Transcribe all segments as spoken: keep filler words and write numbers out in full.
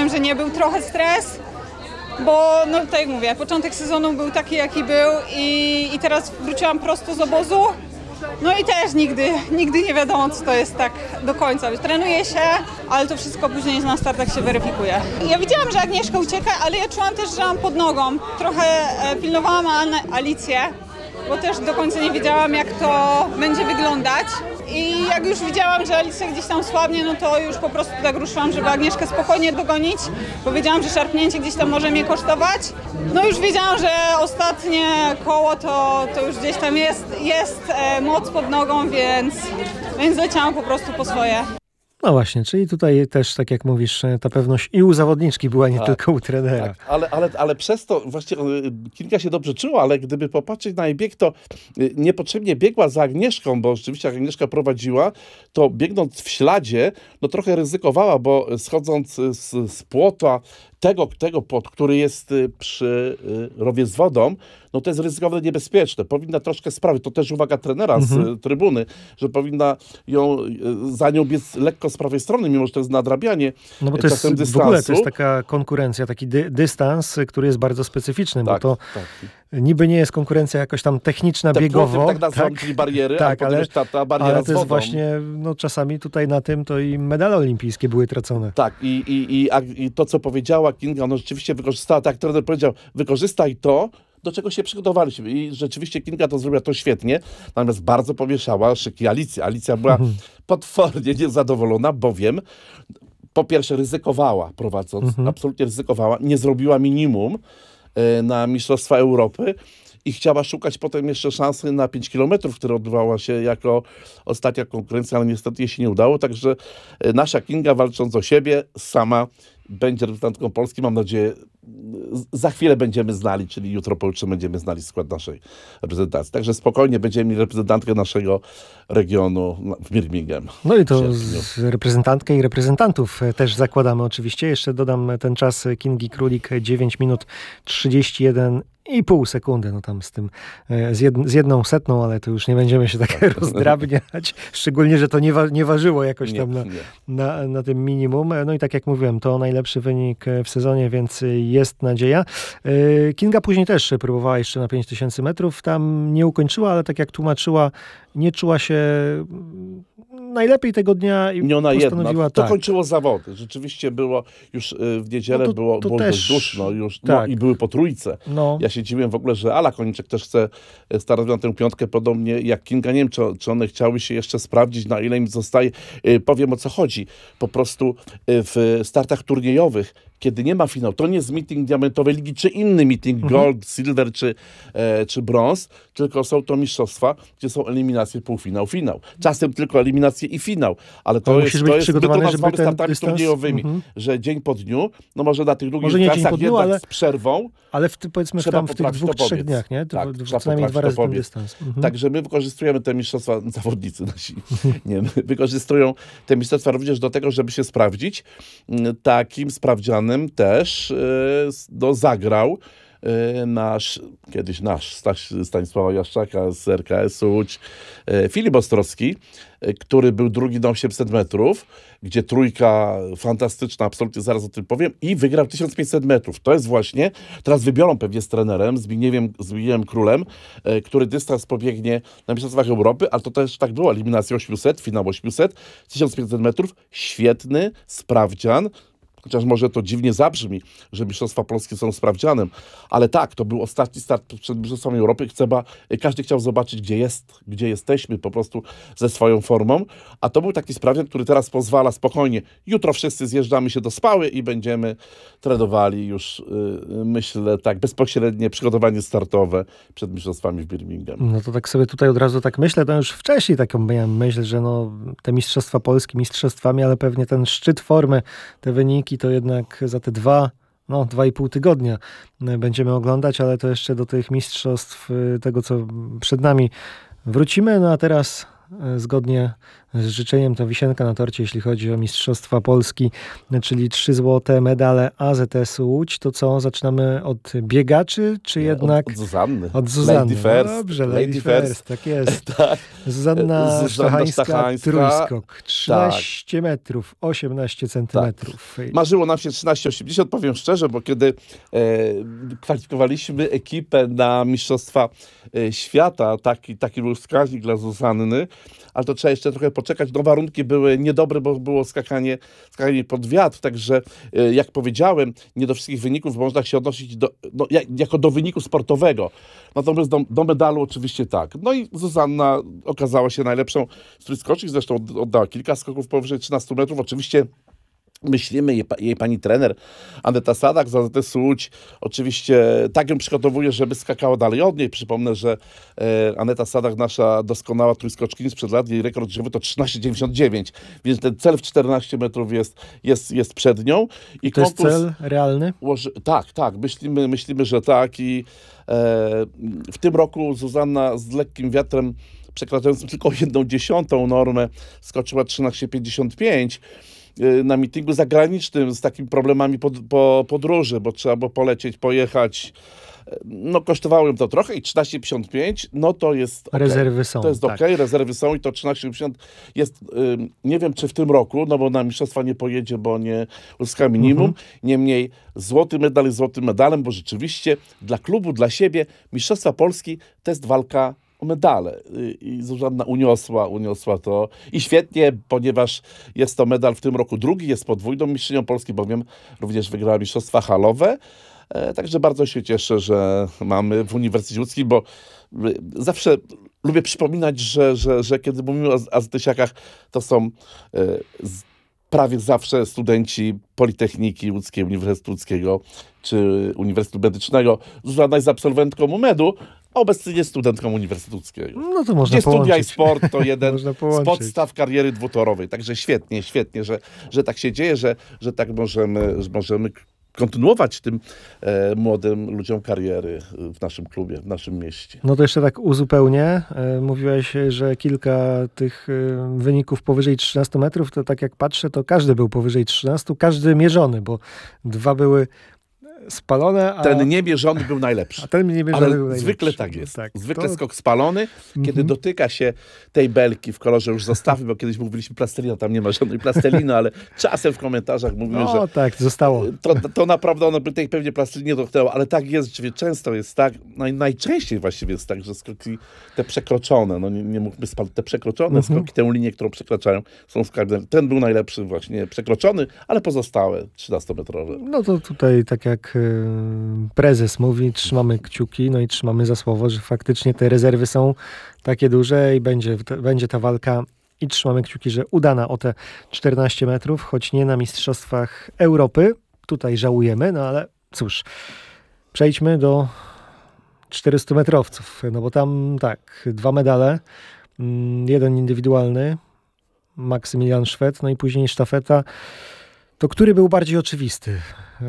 powiedziałam, że nie był trochę stres, bo no tak jak mówię, początek sezonu był taki jaki był i, i teraz wróciłam prosto z obozu. No i też nigdy, nigdy nie wiadomo, co to jest tak do końca. Trenuje się, ale to wszystko później na startach się weryfikuje. Ja widziałam, że Agnieszka ucieka, ale ja czułam też, że mam pod nogą. Trochę pilnowałam Alicję, bo też do końca nie wiedziałam, jak to będzie wyglądać. I jak już widziałam, że Alicja gdzieś tam słabnie, no to już po prostu tak ruszyłam, żeby Agnieszkę spokojnie dogonić. Bo wiedziałam, że szarpnięcie gdzieś tam może mnie kosztować. No już wiedziałam, że ostatnie koło to, to już gdzieś tam jest, jest e, moc pod nogą, więc, więc leciałam po prostu po swoje. No właśnie, czyli tutaj też, tak jak mówisz, ta pewność i u zawodniczki była, nie tak, tylko u trenera. Tak, ale, ale, ale przez to właśnie Kinga się dobrze czuła, ale gdyby popatrzeć na jej bieg, to niepotrzebnie biegła za Agnieszką, bo rzeczywiście Agnieszka prowadziła, to biegnąc w śladzie, no trochę ryzykowała, bo schodząc z, z płota, tego, tego płot, który jest przy rowie z wodą, no to jest ryzykowne, niebezpieczne. Powinna troszkę sprawić, to też uwaga trenera z mhm. trybuny, że powinna ją, za nią biec lekko z prawej strony, mimo że to jest nadrabianie no bo to czasem jest, dystansu. W ogóle to jest taka konkurencja, taki dy, dystans, który jest bardzo specyficzny, tak, bo to tak. niby nie jest konkurencja jakoś tam techniczna, Te biegowo. płoty, tak nazywam, czyli bariery, tak, ale, ta, ta bariera ale to z jest wodą. właśnie, no czasami tutaj na tym to i medale olimpijskie były tracone. Tak, i, i, i, a, i to, co powiedziała Kinga, no rzeczywiście wykorzystała, tak jak trener powiedział, wykorzystaj to, do czego się przygotowaliśmy. I rzeczywiście Kinga to zrobiła to świetnie, natomiast bardzo pomieszała szyki Alicji. Alicja była mhm. potwornie niezadowolona, bowiem po pierwsze ryzykowała prowadząc, mhm. absolutnie ryzykowała, nie zrobiła minimum y, na Mistrzostwa Europy i chciała szukać potem jeszcze szansy na pięć kilometrów, która odbywała się jako ostatnia konkurencja, ale niestety jej się nie udało, także y, nasza Kinga, walcząc o siebie, sama będzie reprezentantką Polski, mam nadzieję, za chwilę będziemy znali, czyli jutro, pojutrze będziemy znali skład naszej reprezentacji. Także spokojnie będziemy mieli reprezentantkę naszego regionu w Birmingham. No i to z reprezentantkę i reprezentantów też zakładamy oczywiście. Jeszcze dodam ten czas Kingi Królik, dziewięć minut trzydzieści jeden i pół sekundy, no tam z tym, z, jed, z jedną setną, ale to już nie będziemy się tak rozdrabniać, szczególnie, że to nie, wa, nie ważyło jakoś nie, tam na, nie. na, na tym minimum. No i tak jak mówiłem, to najlepszy wynik w sezonie, więc jest nadzieja. Kinga później też próbowała jeszcze na pięć tysięcy metrów, tam nie ukończyła, ale tak jak tłumaczyła, nie czuła się najlepiej tego dnia i nie ona postanowiła jedna. tak. To kończyło zawody. Rzeczywiście było już w niedzielę, no to, było, to było też, dość duszno już, tak. no, i były po trójce. No. Ja się dziwiłem w ogóle, że Ala Konieczek też chce starać na tę piątkę, podobnie jak Kinga. Nie wiem, czy, czy one chciały się jeszcze sprawdzić, na ile im zostaje. Powiem, o co chodzi. Po prostu w startach turniejowych, kiedy nie ma finału, to nie jest meeting diamentowej ligi, czy inny meeting, mhm. gold, silver, czy, e, czy brąz, tylko są to mistrzostwa, gdzie są eliminacje, półfinał, finał. Czasem tylko eliminacje i finał, ale to, to jest, to jest, my to nazywamy startami dystans... turniejowymi, mhm. że dzień po dniu, no może na tych długich trasach dniu, jednak ale... z przerwą, ale w, powiedzmy w, tam, w tych dwóch, trzech dniach, nie? To, tak, to co najmniej dwa razy ten dystans. Mhm. Także my wykorzystujemy te mistrzostwa, zawodnicy nasi, nie, wykorzystują te mistrzostwa również do tego, żeby się sprawdzić. Takim sprawdzianem też no, zagrał nasz, kiedyś nasz, Staś, Stanisława Jaszczaka z R K S-u Łódź, Filip Ostrowski, który był drugi na osiemset metrów, gdzie trójka fantastyczna, absolutnie zaraz o tym powiem, i wygrał tysiąc pięćset metrów. To jest właśnie, teraz wybiorą pewnie z trenerem, Zbigniewem, Zbigniewem Królem, który dystans pobiegnie na Mistrzostwach Europy, ale to też tak było, eliminacja ośmioset, finał ośmioset, tysiąc pięćset metrów, świetny sprawdzian. Chociaż może to dziwnie zabrzmi, że Mistrzostwa Polskie są sprawdzianem, ale tak, to był ostatni start przed Mistrzostwami Europy. Chyba każdy chciał zobaczyć, gdzie jest, gdzie jesteśmy po prostu ze swoją formą, a to był taki sprawdzian, który teraz pozwala spokojnie. Jutro wszyscy zjeżdżamy się do Spały i będziemy trenowali już, yy, myślę, tak bezpośrednie przygotowanie startowe przed Mistrzostwami w Birmingham. No to tak sobie tutaj od razu tak myślę, to już wcześniej taką miałem myśl, że no, te Mistrzostwa Polskie mistrzostwami, ale pewnie ten szczyt formy, te wyniki to jednak za te dwa, no dwa i pół tygodnia będziemy oglądać, ale to jeszcze do tych mistrzostw, tego co przed nami wrócimy. No a teraz zgodnie z życzeniem to wisienka na torcie, jeśli chodzi o Mistrzostwa Polski, czyli trzy złote medale A Z S-u Łódź. To co, zaczynamy od biegaczy, czy jednak... Od, od Zuzanny. Od Zuzanny. Lady first. No dobrze, Lady, Lady first. first. tak jest. tak. Zuzanna, Zuzanna Stachańska, Stachańska. trójskok, trzynaście metrów, osiemnaście centymetrów. Tak. Marzyło nam się trzynaście osiemdziesiąt, powiem szczerze, bo kiedy e, kwalifikowaliśmy ekipę na Mistrzostwa e, Świata, taki, taki był wskaźnik dla Zuzanny, ale to trzeba jeszcze trochę poczekać. No warunki były niedobre, bo było skakanie, skakanie pod wiatr, także e, jak powiedziałem, nie do wszystkich wyników można się odnosić do, no, jak, jako do wyniku sportowego. Natomiast do, do medalu oczywiście tak. No i Zuzanna okazała się najlepszą z trójskoczek, zresztą oddała kilka skoków powyżej trzynastu metrów. Oczywiście myślimy, jej, jej pani trener Aneta Sadak z A Z S-u Łódź oczywiście tak ją przygotowuje, żeby skakała dalej od niej. Przypomnę, że e, Aneta Sadak, nasza doskonała trójskoczkini sprzed lat, jej rekord życiowy to trzynaście dziewięćdziesiąt dziewięć, więc ten cel w czternaście metrów jest, jest, jest przed nią. I to konkurs jest cel realny? Ułoży... Tak, tak, myślimy, myślimy, że tak i e, w tym roku Zuzanna z lekkim wiatrem przekraczającym tylko jedną dziesiątą normę skoczyła trzynaście pięćdziesiąt pięć. Na mityngu zagranicznym z takimi problemami pod, po podróży, bo trzeba było polecieć, pojechać. No kosztowało ją to trochę i trzynaście pięćdziesiąt pięć, no to jest okay. Rezerwy są. To jest tak. okej, okay. Rezerwy są i to trzynaście pięćdziesiąt jest, ym, nie wiem czy w tym roku, no bo na mistrzostwa nie pojedzie, bo nie uzyska minimum. Mhm. Niemniej złoty medal jest złotym medalem, bo rzeczywiście dla klubu, dla siebie Mistrzostwa Polski to jest walka o medale. I Zuzanna uniosła, uniosła to. I świetnie, ponieważ jest to medal w tym roku drugi, jest podwójną mistrzynią Polski, bowiem również wygrała mistrzostwa halowe. E, także bardzo się cieszę, że mamy w Uniwersytecie Łódzkim, bo zawsze lubię przypominać, że, że, że kiedy mówimy o A Z S-iakach, to są e, z, prawie zawsze studenci Politechniki Łódzkiej, Uniwersytetu Łódzkiego czy Uniwersytetu Medycznego. Zuzanna jest absolwentką U M E D-u, a obecnie jest studentką Uniwersytetu Łódzkiego. No to można Gdzie połączyć. studia i sport to jeden z połączyć. podstaw kariery dwutorowej. Także świetnie, świetnie, że, że tak się dzieje, że, że tak możemy, że możemy kontynuować tym e, młodym ludziom kariery w naszym klubie, w naszym mieście. No to jeszcze tak uzupełnię. E, mówiłeś, że kilka tych e, wyników powyżej trzynastu metrów, to tak jak patrzę, to każdy był powyżej trzynastu, każdy mierzony, bo dwa były spalone, a... Ten niemierzony był najlepszy. A ten niemierzony Ale był najlepszy. zwykle tak jest. Tak, zwykle to... skok spalony, kiedy Mhm. dotyka się tej belki w kolorze, już zostawmy, bo kiedyś mówiliśmy plastelina, tam nie ma żadnej plasteliny, ale czasem w komentarzach mówimy, No że tak, zostało. to, to naprawdę ono by tej pewnie plastelinie dotknęło, ale tak jest, rzeczywiście często jest tak, naj, najczęściej właściwie jest tak, że skoki te przekroczone, no nie, nie mógłby spalić, te przekroczone Mhm. skoki, tę linię, którą przekraczają, są skarbne. Ten był najlepszy właśnie przekroczony, ale pozostałe trzynastometrowe. No to tutaj tak jak y, prezes mówi, trzymamy kciuki, no i trzymamy za słowo, że faktycznie te rezerwy są takie duże i będzie, te, będzie ta walka i trzymamy kciuki, że udana o te czternaście metrów, choć nie na Mistrzostwach Europy. Tutaj żałujemy, no ale cóż, przejdźmy do czterystumetrowców, no bo tam tak, dwa medale, jeden indywidualny, Maksymilian Szwed, no i później sztafeta. To który był bardziej oczywisty?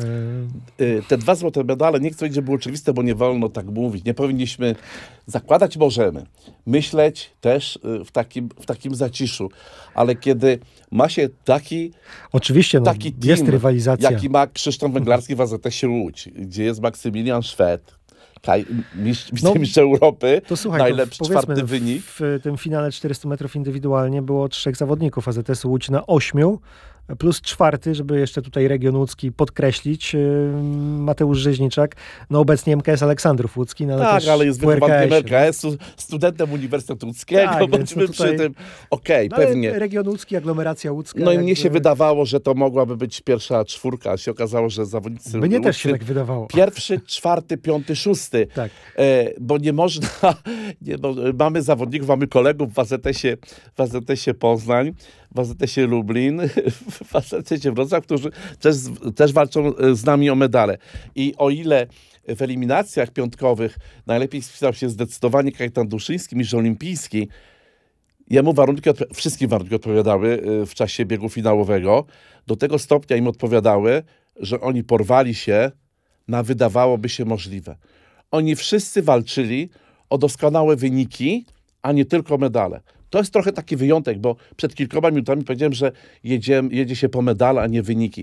Te dwa złote medale, nie chcę powiedzieć, że było oczywiste, bo nie wolno tak mówić. Nie powinniśmy zakładać, możemy. Myśleć też w takim, w takim zaciszu. Ale kiedy ma się taki, Oczywiście, no, taki team, jest rywalizacja. jaki ma Krzysztof Węglarski w A Z S-ie Łódź, gdzie jest Maksymilian Szwed, Kaj, mistrz, wicemistrz no, Europy, to słuchaj, najlepszy to czwarty wynik. W, w tym finale czterystu metrów indywidualnie było trzech zawodników A Z S-u Łódź na ośmiu, plus czwarty, żeby jeszcze tutaj region łódzki podkreślić, Mateusz Rzeźniczak, no obecnie M K S Aleksandrów Łódzki, no ale tak, też ale jest wychowankiem M K S-u, studentem Uniwersytetu Łódzkiego, tak, bądźmy no tutaj... przy tym. Okej, no, okay, pewnie. Region łódzki, aglomeracja łódzka. No i jakby... mnie się wydawało, że to mogłaby być pierwsza czwórka, a się okazało, że zawodnicy Mnie łódzcy, też się tak wydawało. Pierwszy, czwarty, piąty, szósty. Tak. E, bo nie można, nie, no, mamy zawodników, mamy kolegów w A Z S-ie, w A Z S-ie Poznań, w A Z S-ie Lublin, w A Z S-ie Wrocław, którzy też, też walczą z nami o medale. I o ile w eliminacjach piątkowych najlepiej spisał się zdecydowanie Kajetan Duszyński, mistrz olimpijski, jemu warunki, wszystkie warunki odpowiadały w czasie biegu finałowego. Do tego stopnia im odpowiadały, że oni porwali się na wydawałoby się możliwe. Oni wszyscy walczyli o doskonałe wyniki, a nie tylko medale. To jest trochę taki wyjątek, bo przed kilkoma minutami powiedziałem, że jedzie, jedzie się po medale, a nie wyniki.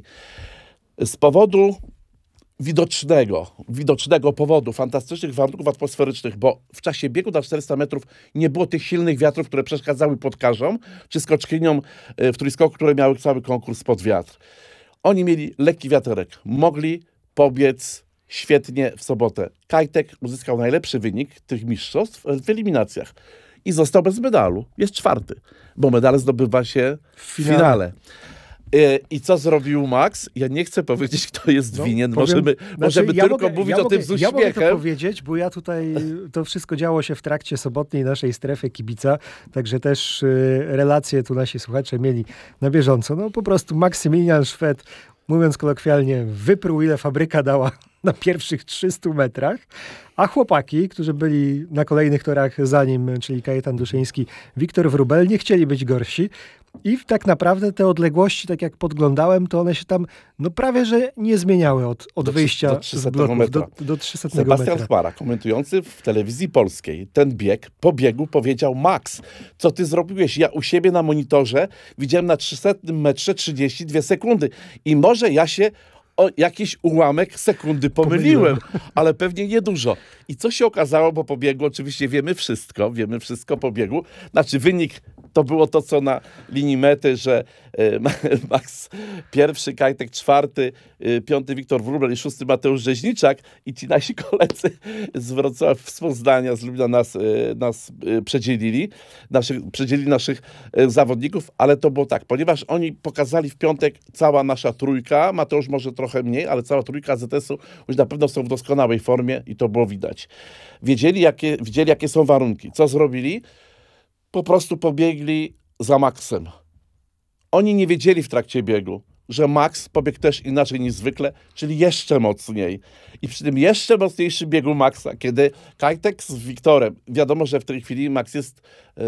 Z powodu widocznego, widocznego powodu, fantastycznych warunków atmosferycznych, bo w czasie biegu na czterysta metrów nie było tych silnych wiatrów, które przeszkadzały podkarzom czy skoczkyniom w trójskoku, które miały cały konkurs pod wiatr. Oni mieli lekki wiaterek, mogli pobiec świetnie w sobotę. Kajtek uzyskał najlepszy wynik tych mistrzostw w eliminacjach i został bez medalu. Jest czwarty, bo medal zdobywa się w finale. finale. I co zrobił Max? Ja nie chcę powiedzieć, kto jest no, winien. Powiem, możemy znaczy, możemy ja tylko mogę, mówić ja o mogę, tym z uśmiechem. Ja mogę to powiedzieć, bo ja tutaj, to wszystko działo się w trakcie sobotniej naszej strefy kibica, także też y, relacje tu nasi słuchacze mieli na bieżąco. No po prostu Maksymilian Szwed, mówiąc kolokwialnie, wypruł ile fabryka dała na pierwszych trzystu metrach, a chłopaki, którzy byli na kolejnych torach za nim, czyli Kajetan Duszyński, Wiktor Wróbel, nie chcieli być gorsi. I tak naprawdę te odległości, tak jak podglądałem, to one się tam no prawie że nie zmieniały od, od do, wyjścia do z bloków do, do trzysta Sebastian metra. Chmara, komentujący w telewizji polskiej ten bieg po biegu powiedział: Max, co ty zrobiłeś? Ja u siebie na monitorze widziałem na trzysetnym metrze trzydzieści dwie sekundy i może ja się o jakiś ułamek sekundy pomyliłem, pomyliłem, ale pewnie niedużo. I co się okazało, bo po biegu oczywiście wiemy wszystko, wiemy wszystko po biegu. Znaczy wynik to było to, co na linii mety, że e, Max pierwszy, Kajtek czwarty, e, piąty Wiktor Wróbel i szósty Mateusz Rzeźniczak i ci nasi koledzy z Wrocławia, z Poznania, z Lublina nas, e, nas e, przedzielili, naszych, przedzielili naszych e, zawodników, ale to było tak, ponieważ oni pokazali w piątek, cała nasza trójka, Mateusz może trochę mniej, ale cała trójka A Z S-u już na pewno są w doskonałej formie i to było widać. Wiedzieli, jakie, wiedzieli, jakie są warunki. Co zrobili? Po prostu pobiegli za Maxem. Oni nie wiedzieli w trakcie biegu, że Max pobiegł też inaczej niż zwykle, czyli jeszcze mocniej. I przy tym jeszcze mocniejszym biegu Maxa, kiedy Kajtek z Wiktorem, wiadomo, że w tej chwili Max jest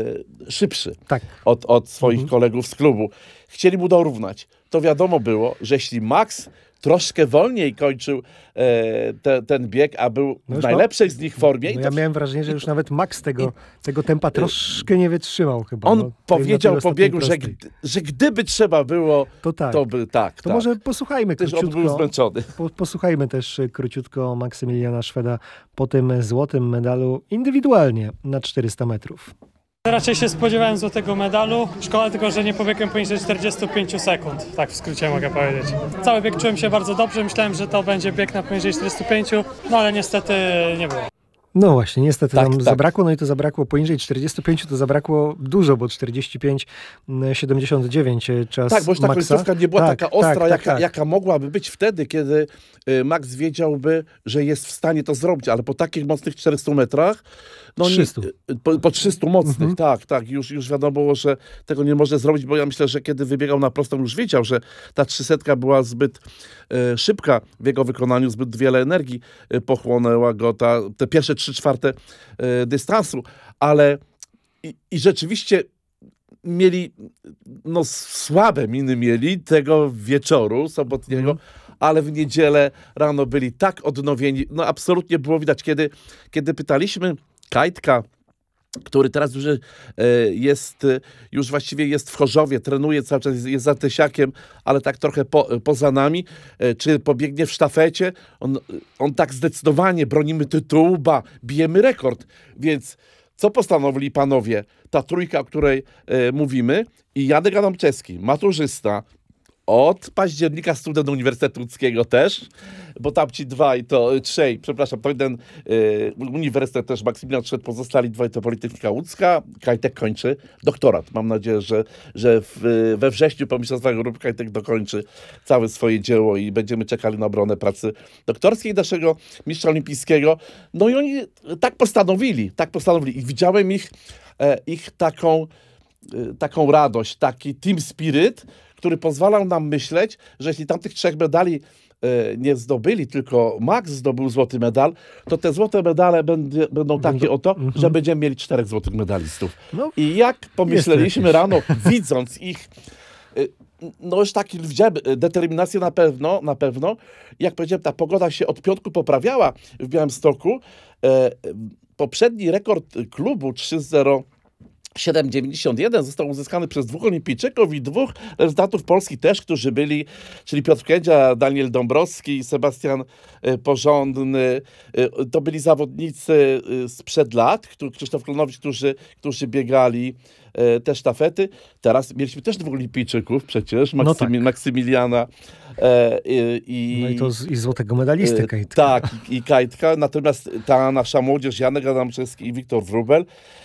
e, szybszy tak. od, od swoich mhm. kolegów z klubu, chcieli mu dorównać. To wiadomo było, że jeśli Max troszkę wolniej kończył e, te, ten bieg, a był no w najlepszej ma... z nich formie. No i ja to... miałem wrażenie, że już nawet Max tego, i... tego tempa troszkę nie wytrzymał chyba. On no, powiedział po biegu, że, gdy, że gdyby trzeba było, to, tak. to by tak. To tak. może posłuchajmy też króciutko. on był zmęczony. Po, posłuchajmy też króciutko Maksymiliana Szweda po tym złotym medalu indywidualnie na czterysta metrów. Raczej się spodziewałem złotego medalu. Szkoda tylko, że nie pobiegłem poniżej czterdziestu pięciu sekund. Tak w skrócie mogę powiedzieć. Cały bieg czułem się bardzo dobrze. Myślałem, że to będzie bieg na poniżej czterdziestu pięciu, no ale niestety nie było. No właśnie, niestety tak, nam tak. zabrakło, no i to zabrakło poniżej czterdziestu pięciu, to zabrakło dużo, bo czterdzieści pięć siedemdziesiąt dziewięć czas Tak, bo już ta Maxa. końcówka nie była tak, taka ostra, tak, tak, jaka, tak. jaka mogłaby być wtedy, kiedy Max wiedziałby, że jest w stanie to zrobić, ale po takich mocnych czterystu metrach, no trzystu. Nie, po, po trzystu mocnych, mhm. tak, tak, już, już wiadomo było, że tego nie może zrobić, bo ja myślę, że kiedy wybiegał na prostą, już wiedział, że ta trzysetka była zbyt e, szybka w jego wykonaniu, zbyt wiele energii e, pochłonęła go ta, te pierwsze trzy czwarte e, dystansu, ale i, i rzeczywiście mieli, no słabe miny mieli tego wieczoru sobotniego, mm. ale w niedzielę rano byli tak odnowieni, no absolutnie było widać, kiedy, kiedy pytaliśmy Kajtka, który teraz już jest, już właściwie jest w Chorzowie, trenuje cały czas, jest za Tysiakiem, ale tak trochę po, poza nami, czy pobiegnie w sztafecie, on, on tak zdecydowanie, bronimy tytułu, ba, bijemy rekord, więc co postanowili panowie? Ta trójka, o której e, mówimy, i Jadek Adamczewski, maturzysta, od października student Uniwersytetu Łódzkiego też, bo tam ci dwaj, to trzej, przepraszam, to jeden y, uniwersytet też, Maksymilian Szwed, pozostali dwaj to Politechnika Łódzka, Kajtek kończy doktorat. Mam nadzieję, że, że w, we wrześniu po mistrzostwach Europy Kajtek dokończy całe swoje dzieło i będziemy czekali na obronę pracy doktorskiej naszego mistrza olimpijskiego. No i oni tak postanowili, tak postanowili i widziałem ich, e, ich taką, e, taką radość, taki team spirit, który pozwalał nam myśleć, że jeśli tamtych trzech medali e, nie zdobyli, tylko Max zdobył złoty medal, to te złote medale będzie, będą takie Będą, oto, mm-hmm. że będziemy mieli czterech złotych medalistów. No, I jak pomyśleliśmy rano, widząc ich, e, no już taki widziałem determinację na pewno, na pewno, jak powiedziałem, ta pogoda się od piątku poprawiała w Białymstoku. E, poprzedni rekord klubu trzy zero siedem dziewięćdziesiąt jeden został uzyskany przez dwóch olimpijczyków i dwóch reprezentantów Polski też, którzy byli, czyli Piotr Kędzia, Daniel Dąbrowski i Sebastian e, Porządny. E, to byli zawodnicy e, sprzed lat, którzy, Krzysztof Klonowicz, którzy, którzy biegali e, te sztafety. Teraz mieliśmy też dwóch olimpijczyków przecież, Maksymi, No tak. Maksymiliana e, i... No i to z, i złotego medalisty E, Kajtka. Tak, i, i Kajtka. Natomiast ta nasza młodzież, Janek Adamczewski i Wiktor Wróbel,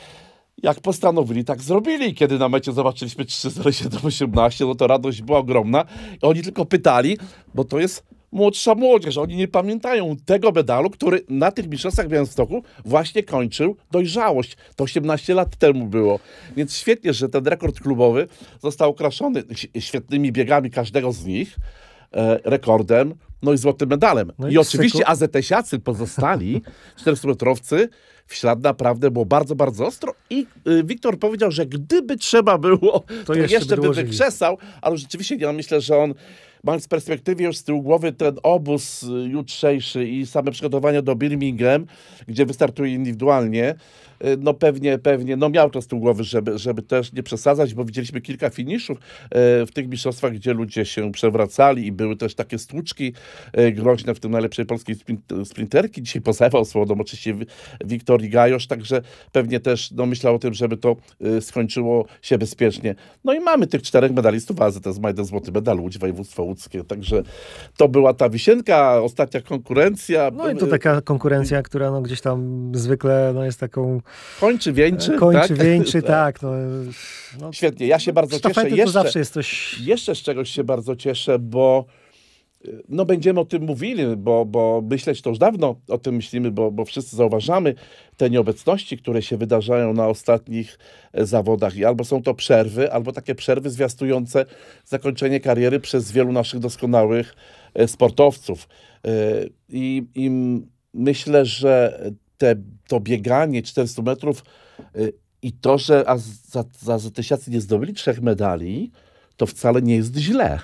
jak postanowili, tak zrobili. Kiedy na mecie zobaczyliśmy trzy zero siedem osiemnaście, no to radość była ogromna. I oni tylko pytali, bo to jest młodsza młodzież. Oni nie pamiętają tego medalu, który na tych mistrzostwach w Białymstoku właśnie kończył dojrzałość. To osiemnaście lat temu było. Więc świetnie, że ten rekord klubowy został okraszony świetnymi biegami każdego z nich, e, rekordem, no i złotym medalem. No I, i oczywiście sekund- A Z T-siacy pozostali, czterystumetrowcy, w ślad naprawdę było bardzo, bardzo ostro i y, Wiktor powiedział, że gdyby trzeba było, to, to jeszcze jeszcze by by dołożyli. wykrzesał, ale rzeczywiście ja myślę, że on, mając w perspektywie już z tyłu głowy ten obóz y, jutrzejszy i same przygotowania do Birmingham, gdzie wystartuje indywidualnie, y, no pewnie, pewnie, no miał to z tyłu głowy, żeby, żeby też nie przesadzać, bo widzieliśmy kilka finiszów y, w tych mistrzostwach, gdzie ludzie się przewracali i były też takie stłuczki y, groźne, w tym najlepszej polskiej sprint, sprinterki. Dzisiaj pozewał słodą oczywiście Wi- Wiktor i Gajosz, także pewnie też no, myślał o tym, żeby to y, skończyło się bezpiecznie. No i mamy tych czterech medalistów A Z T, Majdę złoty medal, Łódź, województwo łódzkie, także to była ta wisienka, ostatnia konkurencja. No i to taka konkurencja, która no gdzieś tam zwykle no jest taką Kończy, wieńczy. kończy, tak? wieńczy, tak. No, no, Świetnie, ja się bardzo sztafety cieszę. to Jeszcze, zawsze jest coś... jeszcze z czegoś się bardzo cieszę, bo y, no będziemy o tym mówili, bo, bo myśleć to już dawno o tym myślimy, bo, bo wszyscy zauważamy te nieobecności, które się wydarzają na ostatnich e, zawodach i albo są to przerwy, albo takie przerwy zwiastujące zakończenie kariery przez wielu naszych doskonałych e, sportowców. E, I, i m- myślę, że te, to bieganie czterysta metrów e, i to, że a za, za, za tysiacy nie zdobyli trzech medali, to wcale nie jest źle.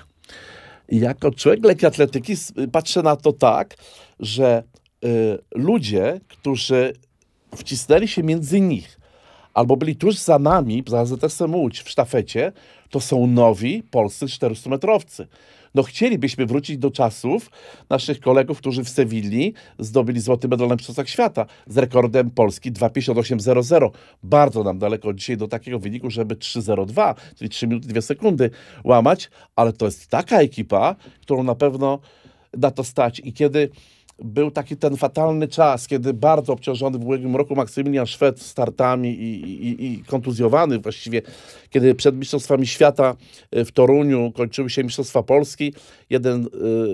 I jako człowiek lekkiej atletyki s- patrzę na to tak, że y, ludzie, którzy wcisnęli się między nich, albo byli tuż za nami, za A Z S-em Łódź w sztafecie, to są nowi polscy czterystumetrowcy. No chcielibyśmy wrócić do czasów naszych kolegów, którzy w Sewilli zdobyli złoty medal na Mistrzostwach Świata z rekordem Polski dwa pięćdziesiąt osiem zero zero. Bardzo nam daleko dzisiaj do takiego wyniku, żeby trzy zero dwa, czyli trzy minuty dwie sekundy łamać, ale to jest taka ekipa, którą na pewno na to stać. I kiedy był taki ten fatalny czas, kiedy bardzo obciążony w ubiegłym roku Maksymilian Szwed startami i, i, i kontuzjowany właściwie, kiedy przed Mistrzostwami Świata y, w Toruniu kończyły się Mistrzostwa Polski, jeden y,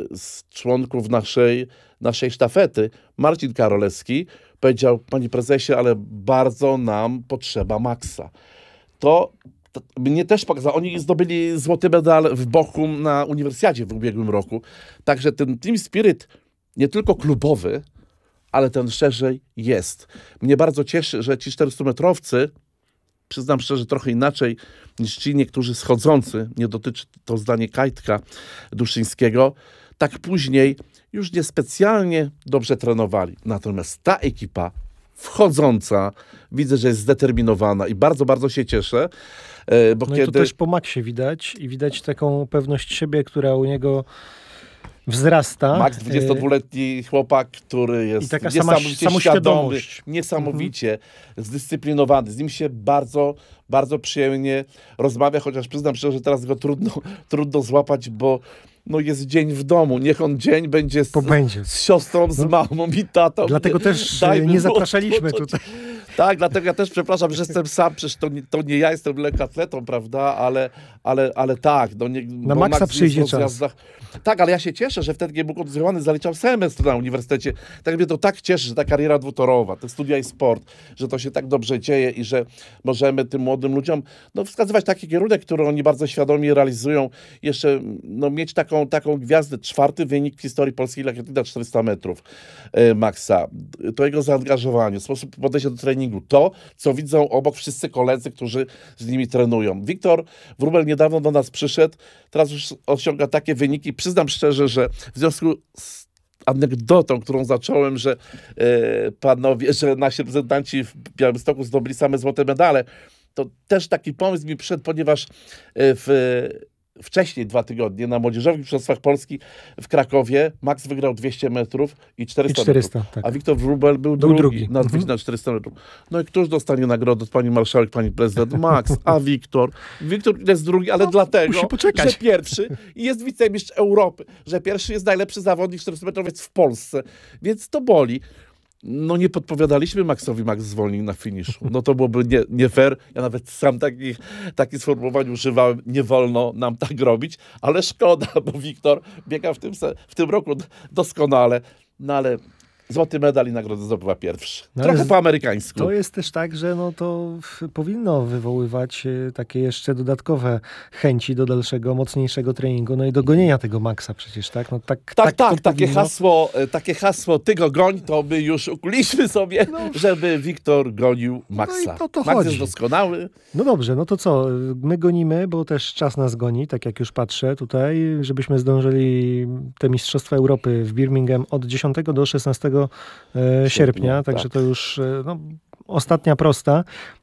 z członków naszej, naszej sztafety, Marcin Karolewski, powiedział: panie prezesie, ale bardzo nam potrzeba Maxa. To to mnie też pokazało. Oni zdobyli złoty medal w Bochum na Uniwersjadzie w ubiegłym roku. Także ten team spirit nie tylko klubowy, ale ten szerzej jest. Mnie bardzo cieszy, że ci czterystumetrowcy, przyznam szczerze, trochę inaczej niż ci niektórzy schodzący, nie dotyczy to zdanie Kajtka Duszyńskiego, tak później już niespecjalnie dobrze trenowali. Natomiast ta ekipa wchodząca, widzę, że jest zdeterminowana i bardzo, bardzo się cieszę, e, bo No i kiedy... to też po Maxie widać i widać taką pewność siebie, która u niego wzrasta. Max, dwudziestodwuletni chłopak, który jest I taka sama- niesamowicie świadomy, samoświadomość. niesamowicie zdyscyplinowany. Z nim się bardzo, bardzo przyjemnie rozmawia, chociaż przyznam szczerze, że teraz go trudno, trudno złapać, bo no jest dzień w domu. Niech on dzień będzie z, Bo będzie. z siostrą, z mamą i tatą. Dlatego też Dajmy nie mu zapraszaliśmy odpocząć. tutaj. Tak, dlatego ja też przepraszam, że jestem sam, przecież to nie, to nie ja jestem lekkoatletą, prawda, ale, ale, ale tak. No nie, Na bo Maxa Max przyjdzie jest w czas. rozjazdach. Tak, ale ja się cieszę, że wtedy, kiedy był kontuzjowany, zaliczał semestr na uniwersytecie. Tak mnie to tak cieszy, że ta kariera dwutorowa, te studia i sport, że to się tak dobrze dzieje i że możemy tym młodym ludziom no, wskazywać taki kierunek, który oni bardzo świadomie realizują. Jeszcze no, mieć taką, taką gwiazdę. Czwarty wynik w historii polskiej lekkoatletyki na czterysta metrów e, Maxa. To jego zaangażowanie, sposób podejścia do treningu, to, co widzą obok wszyscy koledzy, którzy z nimi trenują. Wiktor Wróbel niedawno do nas przyszedł, teraz już osiąga takie wyniki. Przyznam szczerze, że w związku z anegdotą, którą zacząłem, że e, panowie, że nasi reprezentanci w Białymstoku zdobyli same złote medale, to też taki pomysł mi przyszedł, ponieważ w, wcześniej, dwa tygodnie, na Młodzieżowych Mistrzostwach Polski w Krakowie Max wygrał dwieście metrów i czterysta, I czterysta metrów, tak. a Wiktor Wróbel był, Był drugi, drugi. Na, Mhm. na czterysta metrów. No i któż dostanie nagrodę od pani marszałek, pani prezydent? Max, a Wiktor? Wiktor jest drugi, ale No, dlatego, musi poczekać. że pierwszy i jest wicemistrz Europy, że pierwszy jest najlepszy zawodnik czterystometrowiec w Polsce, więc to boli. No nie podpowiadaliśmy Maxowi, Max zwolnił na finiszu. No to byłoby nie, nie fair. Ja nawet sam takich, takich sformułowań używałem. Nie wolno nam tak robić, ale szkoda, bo Wiktor biega w tym, se- w tym roku doskonale. No ale złoty medal i nagrodę zdobywa pierwszy. No Trochę ale po amerykańsku. To jest też tak, że no to w- powinno wywoływać e, takie jeszcze dodatkowe chęci do dalszego, mocniejszego treningu, no i do gonienia tego Maxa przecież, tak? No tak, Tak, tak, to takie powinno. hasło, e, takie hasło ty go goń, to my już ukuliśmy sobie, żeby Wiktor gonił Maxa. No i o to Max chodzi. jest doskonały. No dobrze, no to co? My gonimy, bo też czas nas goni, tak jak już patrzę tutaj, żebyśmy zdążyli te Mistrzostwa Europy w Birmingham od dziesiątego do szesnastego e, sierpnia, Sierpnia, także tak. to już e, no, ostatnia prosta.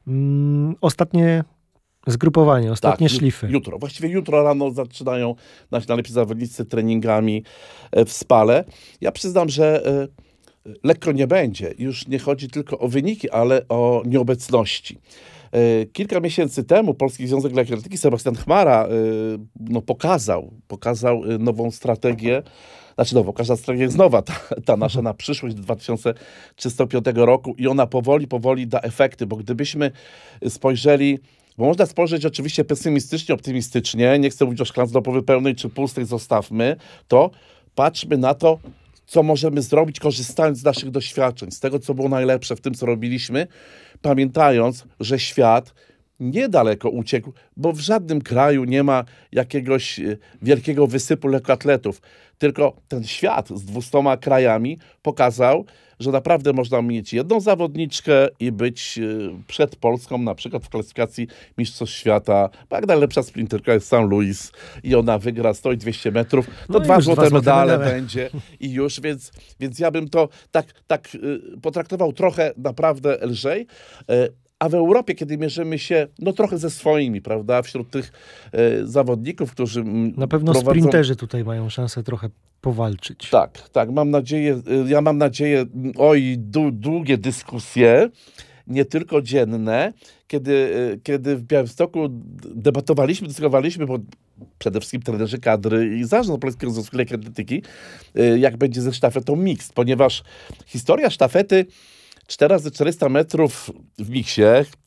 Mm, ostatnie zgrupowanie, ostatnie ju- szlify. Jutro. Właściwie jutro rano zaczynają nasi najlepsi zawodnicy treningami e, w Spale. Ja przyznam, że e, lekko nie będzie. Już nie chodzi tylko o wyniki, ale o nieobecności. E, Kilka miesięcy temu Polski Związek Lekkoatletyki Sebastian Chmara e, no, pokazał, pokazał e, nową strategię. Znaczy nową, każda strategia jest nowa, ta, ta nasza na przyszłość do dwa tysiące trzydziestego piątego roku i ona powoli, powoli da efekty, bo gdybyśmy spojrzeli, bo można spojrzeć oczywiście pesymistycznie, optymistycznie, nie chcę mówić o szklance do połowy pełnej czy pustej, zostawmy, to patrzmy na to, co możemy zrobić, korzystając z naszych doświadczeń, z tego, co było najlepsze w tym, co robiliśmy, pamiętając, że świat niedaleko uciekł, bo w żadnym kraju nie ma jakiegoś e, wielkiego wysypu lekkoatletów, tylko ten świat z dwustoma krajami pokazał, że naprawdę można mieć jedną zawodniczkę i być e, przed Polską, na przykład w klasyfikacji Mistrzostw Świata, bo jak najlepsza sprinterka jest Saint Louis i ona wygra sto i dwieście metrów, to No i dwa już złote dwa złote medale medale. będzie i już, więc, więc ja bym to tak, tak y, potraktował trochę naprawdę lżej. Y, A w Europie, kiedy mierzymy się no trochę ze swoimi, prawda, wśród tych y, zawodników, którzy mm, Na pewno prowadzą... sprinterzy tutaj mają szansę trochę powalczyć. Tak, tak, mam nadzieję, y, ja mam nadzieję, mm, oj, dłu- długie dyskusje, nie tylko dzienne, kiedy, y, kiedy w Białymstoku d- debatowaliśmy, dyskutowaliśmy, bo przede wszystkim trenerzy kadry i zarząd Polskiego Związku Lekkiej Atletyki, y, jak będzie ze sztafetą mixed, ponieważ historia sztafety cztery razy czterysta metrów w miksie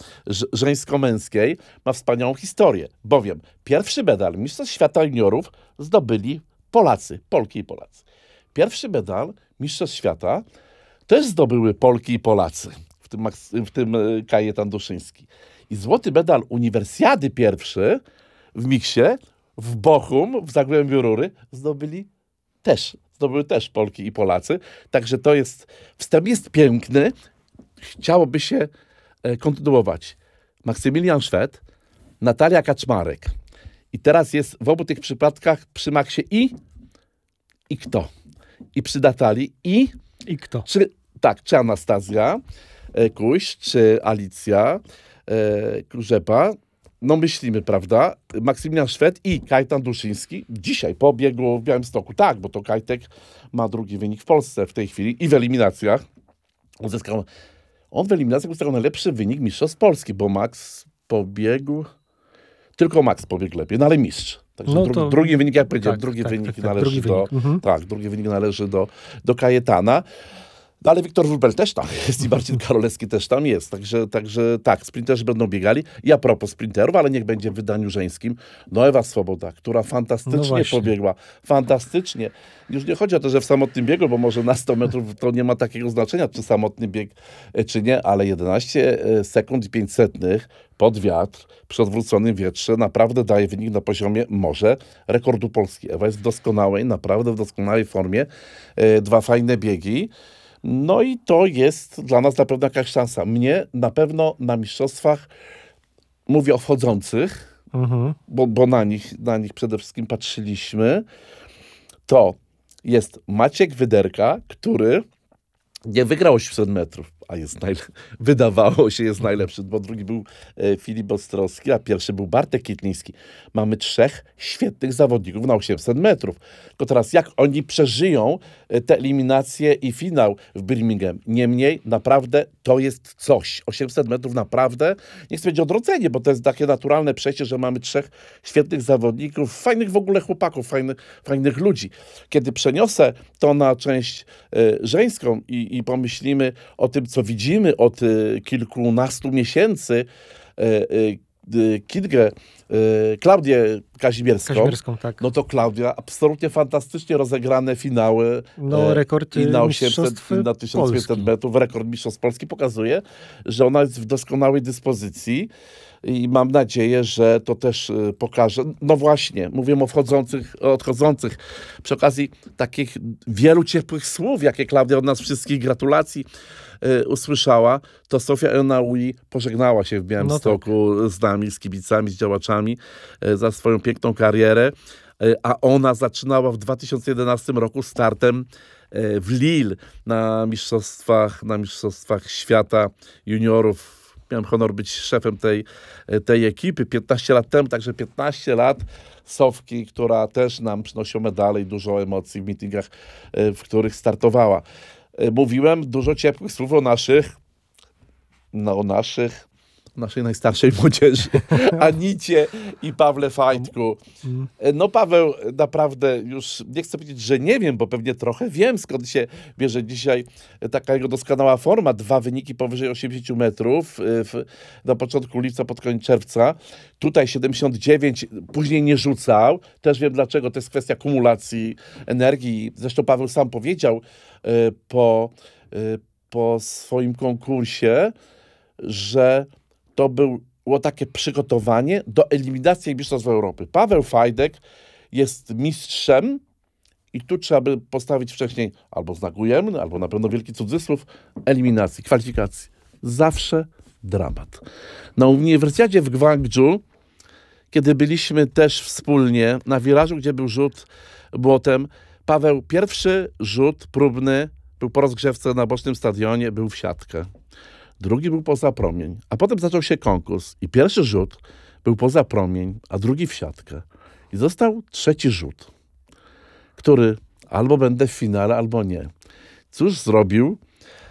ż- żeńsko-męskiej ma wspaniałą historię, bowiem pierwszy medal Mistrzostw Świata Juniorów zdobyli Polacy, Polki i Polacy. Pierwszy medal Mistrzostw Świata też zdobyły Polki i Polacy, w tym, Maks- w tym e, Kajetan Duszyński. I złoty medal Uniwersjady pierwszy w miksie w Bochum, w Zagłębiu Rury zdobyli też, zdobyły też Polki i Polacy. Także to jest, wstęp jest piękny. Chciałoby się e, kontynuować. Maksymilian Szwed, Natalia Kaczmarek. I teraz jest w obu tych przypadkach przy Maxie i i kto? I przy Natalii i I kto? czy, tak, czy Anastazja e, Kuś, czy Alicja e, Kurzepa. No myślimy, prawda? Maksymilian Szwed i Kajetan Duszyński dzisiaj po biegu w Białymstoku. Tak, bo to Kajtek ma drugi wynik w Polsce w tej chwili i w eliminacjach. Uzyskał, on w eliminacjach uzyskał najlepszy wynik mistrzostw Polski, bo Max pobiegł, tylko Max pobiegł lepiej, no ale mistrz. Także No dru, to- drugi wynik, jak powiedziałem, tak, drugi tak, wynik tak, tak, należy drugi do... wynik. Mhm. Tak, drugi wynik należy do, do Kajetana. No, ale Wiktor Wróbel też tam jest i Marcin Karolewski też tam jest. Także, także tak, sprinterzy będą biegali. I a propos sprinterów, ale niech będzie w wydaniu żeńskim. No Ewa Swoboda, która No fantastycznie właśnie. pobiegła. Fantastycznie. Już nie chodzi o to, że w samotnym biegu, bo może na sto metrów to nie ma takiego znaczenia, czy samotny bieg, e, czy nie, ale jedenaście sekund i pięć setnych pod wiatr, przy odwróconym wietrze, naprawdę daje wynik na poziomie może rekordu Polski. Ewa jest w doskonałej, naprawdę w doskonałej formie. E, Dwa fajne biegi. No i to jest dla nas na pewno jakaś szansa. Mnie na pewno na mistrzostwach, mówię o wchodzących, Mhm. bo, bo na nich, na nich przede wszystkim patrzyliśmy, to jest Maciek Wyderka, który nie wygrał osiemset metrów, a jest najlepszy, wydawało się jest najlepszy, bo drugi był e, Filip Ostrowski, a pierwszy był Bartek Kitliński. Mamy trzech świetnych zawodników na osiemset metrów. Tylko teraz jak oni przeżyją e, te eliminacje i finał w Birmingham? Niemniej naprawdę to jest coś. osiemset metrów naprawdę, nie chcę powiedzieć odrodzenie, bo to jest takie naturalne przejście, że mamy trzech świetnych zawodników, fajnych w ogóle chłopaków, fajnych, fajnych ludzi. Kiedy przeniosę to na część e, żeńską i, i pomyślimy o tym, co widzimy od e, kilkunastu miesięcy, e, e, Kingę, e, Klaudię Kazimierską, Kazimierską, tak. no to Klaudia absolutnie fantastycznie rozegrane finały. No, e, rekord i na osiemset, mistrzostw i na tysiąc dwieście Polski. metrów, rekord mistrzostw Polski pokazuje, że ona jest w doskonałej dyspozycji i mam nadzieję, że to też e, pokaże. No właśnie, mówię o wchodzących, o odchodzących. Przy okazji takich wielu ciepłych słów, jakie Klaudia od nas wszystkich gratulacji e, usłyszała, to Sofia Enaui pożegnała się w Białymstoku No z nami, z kibicami, z działaczami e, za swoją piękną karierę, e, a ona zaczynała w dwa tysiące jedenastym roku startem e, w Lille na mistrzostwach, na mistrzostwach świata juniorów. Miałem honor być szefem tej, tej ekipy piętnaście lat temu, także piętnaście lat Sofki, która też nam przynosiła medale i dużo emocji w meetingach, e, w których startowała. E, Mówiłem dużo ciepłych słów o naszych, no o naszych, naszej najstarszej młodzieży, Anicie i Pawle Fajtku. E, No Paweł naprawdę już, nie chcę powiedzieć, że nie wiem, bo pewnie trochę wiem, skąd się bierze dzisiaj taka jego doskonała forma. Dwa wyniki powyżej osiemdziesiąt metrów e, w, na początku lipca, pod koniec czerwca. Tutaj siedemdziesiąt dziewięć, później nie rzucał. Też wiem dlaczego, to jest kwestia kumulacji energii. Zresztą Paweł sam powiedział e, po, e, po swoim konkursie, że to było takie przygotowanie do eliminacji Mistrzostw Europy. Paweł Fajdek jest mistrzem i tu trzeba by postawić wcześniej albo znak ujemny, albo na pewno wielki cudzysłów, eliminacji, kwalifikacji. Zawsze dramat. Na uniwersytecie w Gwangju, kiedy byliśmy też wspólnie na wirażu, gdzie był rzut młotem, Paweł pierwszy rzut próbny był po rozgrzewce na bocznym stadionie, był w siatkę. Drugi był poza promień, a potem zaczął się konkurs i pierwszy rzut był poza promień, a drugi w siatkę. I został trzeci rzut, który albo będę w finale, albo nie. Cóż zrobił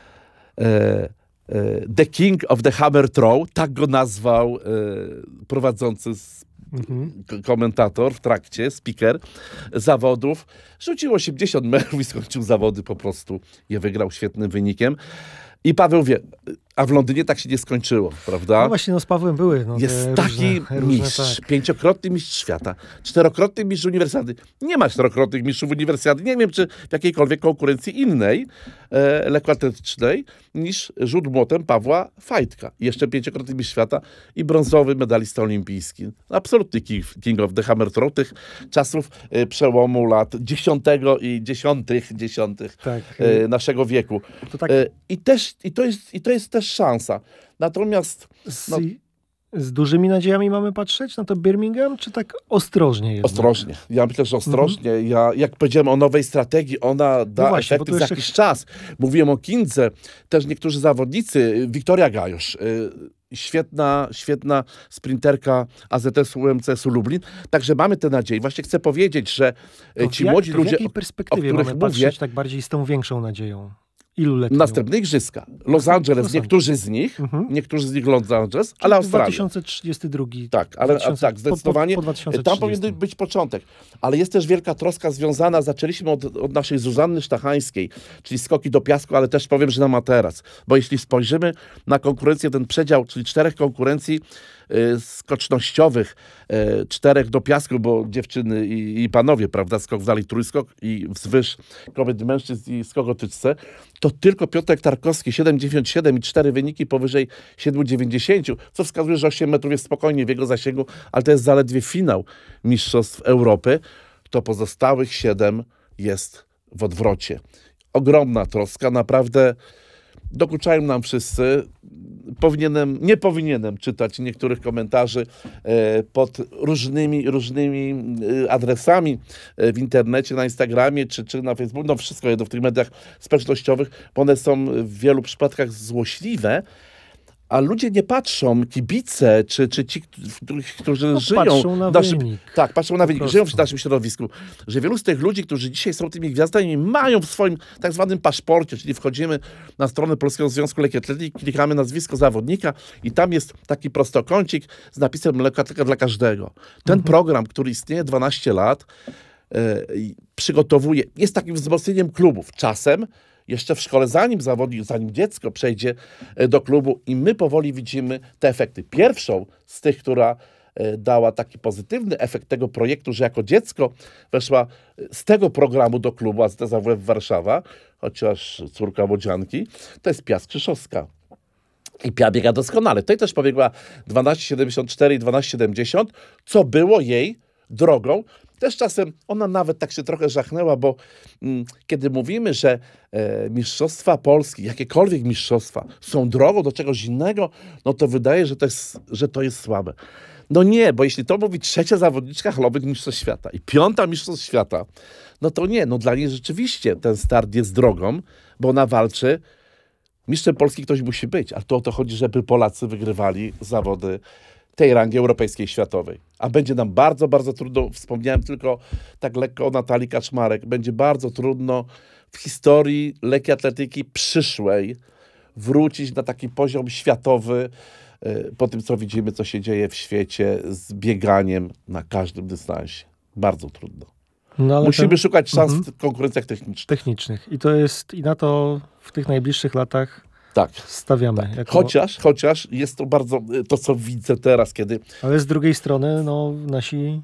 e, e, The King of the Hammer Throw, tak go nazwał e, prowadzący z Mhm. k- komentator w trakcie, speaker zawodów. Rzucił osiemdziesiąt metrów i skończył zawody po prostu. Je wygrał świetnym wynikiem. I Paweł wie, a w Londynie tak się nie skończyło, prawda? No właśnie, no z Pawłem były. No, te Jest różne, taki różne, mistrz, tak. pięciokrotny mistrz świata, czterokrotny mistrz uniwersjady. Nie ma czterokrotnych mistrzów uniwersjady. Nie wiem, czy w jakiejkolwiek konkurencji innej, e, lekkoatletycznej, niż rzut młotem Pawła Fajtka. Jeszcze pięciokrotny mistrz świata i brązowy medalista olimpijski. Absolutny king, king of the hammer throw tych czasów e, przełomu lat dziesiątego i dziesiątych, dziesiątych Tak. e, naszego wieku. To tak E, I, też, i, to jest, I to jest też szansa. Natomiast z, no- z dużymi nadziejami mamy patrzeć na to Birmingham, czy tak ostrożnie jednak? ostrożnie. Ja myślę, że ostrożnie. Ja, jak powiedziałem o nowej strategii, ona da No właśnie, bo efekty to za jeszcze- jakiś czas. Mówiłem o Kindze, też niektórzy zawodnicy. Wiktoria Gajosz, y, świetna, świetna sprinterka A Z S-u U M C S-u Lublin. Także mamy tę nadzieję. Właśnie chcę powiedzieć, że y, To w ci jak- młodzi w ludzie, jakiej o, o perspektywie których mamy mówię, patrzeć tak bardziej z tą większą nadzieją? Ilu letnią? następne igrzyska. Los Angeles, Los niektórzy z nich, Mhm. niektórzy z nich Los Angeles, ale Australia. dwa tysiące trzydziesty drugi. Tak, ale a, dwa tysiące tak, zdecydowanie. Po, po, po dwa tysiące Tam trzydziestym. powinien być początek. Ale jest też wielka troska związana, zaczęliśmy od, od naszej Zuzanny Sztachańskiej, czyli skoki do piasku, ale też powiem, że na materac. Bo jeśli spojrzymy na konkurencję, ten przedział, czyli czterech konkurencji y, skocznościowych, y, czterech do piasku, bo dziewczyny i, i panowie, prawda, skok dalej, trójskok i wzwyż kobiet i mężczyzn i skok o tyczce, to tylko Piotrek Tarkowski, siedem dziewięćdziesiąt siedem i cztery wyniki powyżej siedem dziewięćdziesiąt, co wskazuje, że osiem metrów jest spokojnie w jego zasięgu, ale to jest zaledwie finał Mistrzostw Europy, to pozostałych siedem jest w odwrocie. Ogromna troska, naprawdę Dokuczają nam wszyscy. Powinienem, nie powinienem czytać niektórych komentarzy e, pod różnymi, różnymi e, adresami e, w internecie, na Instagramie czy, czy na Facebooku. No wszystko jedno w tych mediach społecznościowych, bo one są w wielu przypadkach złośliwe. A ludzie nie patrzą, kibice, czy, czy ci, którzy no, żyją patrzą na w naszym, wynik. tak, patrzą na wynik, prostu. żyją w naszym środowisku, że wielu z tych ludzi, którzy dzisiaj są tymi gwiazdami, mają w swoim tak zwanym paszporcie, czyli wchodzimy na stronę Polskiego Związku Lekkiej Atletyki, klikamy nazwisko zawodnika i tam jest taki prostokącik z napisem lekkoatletyka dla każdego. Ten Mhm. program, który istnieje dwanaście lat, e, przygotowuje, jest takim wzmocnieniem klubów. Czasem jeszcze w szkole, zanim zawodnik, zanim dziecko przejdzie do klubu i my powoli widzimy te efekty. Pierwszą z tych, która dała taki pozytywny efekt tego projektu, że jako dziecko weszła z tego programu do klubu A Z T Z A W F Warszawa, chociaż córka Łodzianki, to jest Pia Skrzyszowska. I Pia biega doskonale. Tutaj też pobiegła dwanaście siedemdziesiąt cztery i dwanaście siedemdziesiąt, co było jej drogą. Też czasem ona nawet tak się trochę żachnęła, bo mm, kiedy mówimy, że e, mistrzostwa Polski, jakiekolwiek mistrzostwa są drogą do czegoś innego, no to wydaje, że to jest, że to jest słabe. No nie, bo jeśli to mówi trzecia zawodniczka halowych mistrzostw świata i piąta mistrzostw świata, no to nie, no dla niej rzeczywiście ten start jest drogą, bo ona walczy. Mistrzem Polski ktoś musi być, ale to o to chodzi, żeby Polacy wygrywali zawody tej rangi europejskiej, światowej. A będzie nam bardzo, bardzo trudno, wspomniałem tylko tak lekko o Natalii Kaczmarek, będzie bardzo trudno w historii lekkiej atletyki przyszłej wrócić na taki poziom światowy, po tym, co widzimy, co się dzieje w świecie z bieganiem na każdym dystansie. Bardzo trudno. No, ale Musimy ten... szukać szans Mhm. w konkurencjach technicznych. technicznych. I to jest, i na to w tych najbliższych latach Tak. stawiamy. tak. Jako... Chociaż, chociaż jest to bardzo, to co widzę teraz, kiedy Ale z drugiej strony, no nasi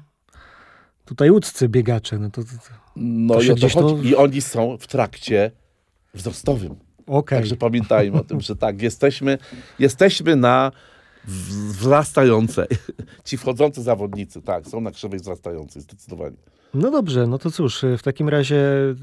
tutaj łódzcy biegacze, no to... to... no To i się o to gdzieś chodzi. to- I oni są w trakcie wzrostowym. Okej. Także pamiętajmy o tym, że tak, jesteśmy, jesteśmy na w- wzrastającej. Ci wchodzący zawodnicy, tak, są na krzywej wzrastającej, zdecydowanie. No dobrze, no to cóż, w takim razie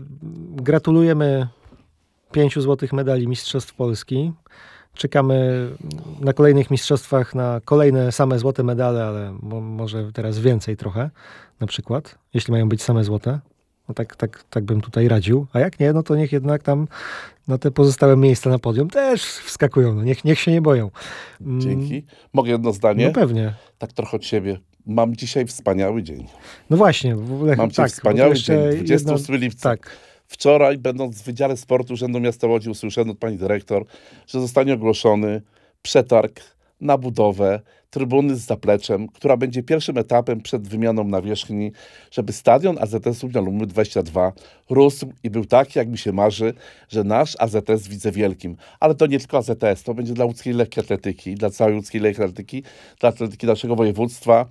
gratulujemy pięciu złotych medali Mistrzostw Polski. Czekamy na kolejnych mistrzostwach na kolejne same złote medale, ale mo- może teraz więcej trochę, na przykład, jeśli mają być same złote. No tak, tak, tak bym tutaj radził. A jak nie, no to niech jednak tam na te pozostałe miejsca na podium też wskakują. No niech, niech się nie boją. Mm, Dzięki. Mogę jedno zdanie? No pewnie. Tak trochę od siebie. Mam dzisiaj wspaniały dzień. No właśnie. W ogóle, Mam dzisiaj tak, bo to wspaniały jeszcze dzień. dwudziestego ósmego lipca. Tak. Wczoraj, będąc w Wydziale Sportu Urzędu Miasta Łodzi, usłyszałem od pani dyrektor, że zostanie ogłoszony przetarg na budowę trybuny z zapleczem, która będzie pierwszym etapem przed wymianą nawierzchni, żeby stadion A Z S Lublin numer dwadzieścia dwa rósł i był taki, jak mi się marzy, że nasz A Z S widzę wielkim. Ale to nie tylko A Z S, to będzie dla łódzkiej lekkiej atletyki, dla całej łódzkiej lekkiej atletyki, dla atletyki naszego województwa.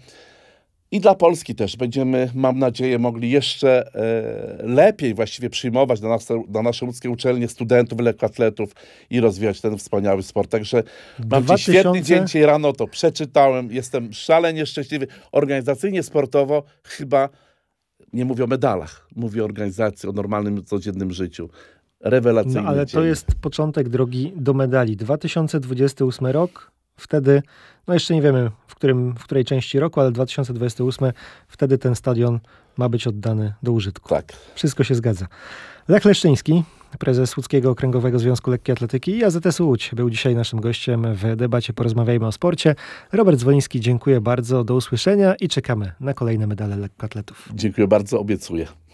I dla Polski też będziemy, mam nadzieję, mogli jeszcze e, lepiej właściwie przyjmować na nasze, na nasze łódzkie uczelnie studentów, lekkoatletów i rozwijać ten wspaniały sport. Także mam Dwa dziś świetny tysiące dzień, dzisiaj rano to przeczytałem, jestem szalenie szczęśliwy. Organizacyjnie, sportowo chyba nie mówię o medalach, mówię o organizacji, o normalnym, codziennym życiu. Rewelacyjny No ale dzień. to jest początek drogi do medali. dwa tysiące dwudziesty ósmy rok, wtedy, no jeszcze nie wiemy w, którym, w której części roku, ale dwa tysiące dwudziesty ósmy, wtedy ten stadion ma być oddany do użytku. Tak. Wszystko się zgadza. Lech Leszczyński, prezes Łódzkiego Okręgowego Związku Lekkiej Atletyki i A Z S Łódź był dzisiaj naszym gościem w debacie Porozmawiajmy o sporcie. Robert Zwoliński, dziękuję bardzo, do usłyszenia i czekamy na kolejne medale lekkoatletów. Dziękuję bardzo, obiecuję.